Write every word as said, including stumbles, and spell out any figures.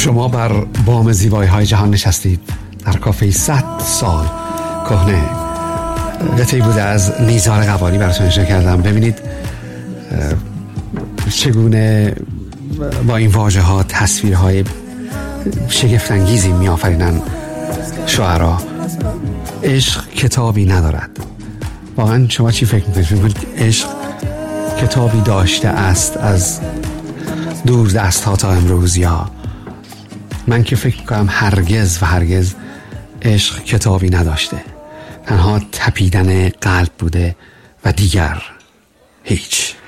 شما بر بام زیبایی های جهان نشستید در کافه صد سال کهنه. قطعی بوده از نیزار قبانی براتون اجرا کردم. ببینید چگونه با این واژه ها تصویرهای شگفت‌انگیزی می آفرینن شاعرها. عشق کتابی ندارد. واقعا شما چی فکر میکنید؟ فکر میکنید عشق کتابی داشته است از دور دست ها تا امروز؟ یا من که فکر میکنم هرگز و هرگز عشق کتابی نداشته، تنها تپیدن قلب بوده و دیگر هیچ.